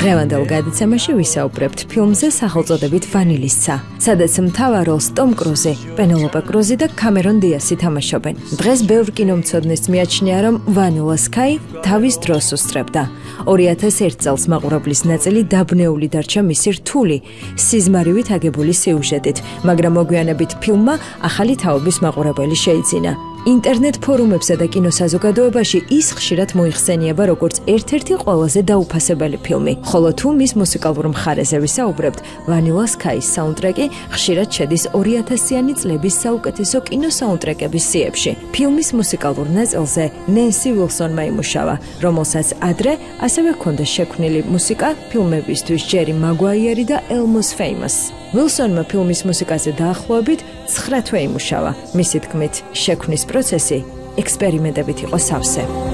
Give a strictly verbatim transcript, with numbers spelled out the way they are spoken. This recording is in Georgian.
დღევანდელ გადაცემაში ვისაუბრებთ ფილმზე სახელწოდებით ვანილისცა, სადაც მთავარ როლს ტომ კრუზი, პენელოპე კრუზი და კამერონ დიასი თამაშობენ. დღეს ბევრ კინომცოდნეს მიაჩნია, რომ ვანილა სკაი თავის დროს უსწრებდა. ორი ათას ერთ წელს მაყურებლის ნაწილი დაბნეული დარჩა მისი რთული, სიზმარივით აგებული სიუჟეტით, მაგრამ მოგვიანებით ფილმმა ახალი თაობის მაყურებელი შეიძინა. ინტერნეტ ფორუმებსა და კინოსაზოგადოებაში ის ხშირად მოიხსენიება როგორც ერთ-ერთი ყველაზე დაუფასებელი ფილმი, ხოლო თუ მის მუსიკალურ მხარეზე ვისაუბრებთ, ვანილა სკაის საუნდტრეკი ხშირად შედის ორი ათასიანი წლების საუკეთესო კინოსაუნდტრეკების სიებში. ფილმის მუსიკალურ ნაწილზე ნენსი ვილსონმა იმუშავა, რომელსაც ადრე ასევე ჰქონდა შექმნილი მუსიკა ფილმებისთვის ჯერი მაგვაიერი და ელმოს ფეიმოს. ვილსონმა ფილმის მუსიკაზე დაახლოებით ცხრა თვე იმუშავა. მისი თქმით, შექმნის პროცესი ექსპერიმენტებით იყო სავსე.